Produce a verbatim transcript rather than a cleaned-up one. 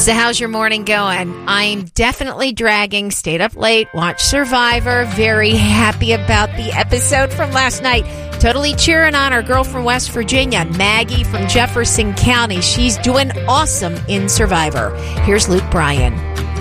So how's your morning going? I'm definitely dragging, stayed up late, watched Survivor, very happy about the episode from last night. Totally cheering on our girl from West Virginia, Maggie from Jefferson County. She's doing awesome in Survivor. Here's Luke Bryan.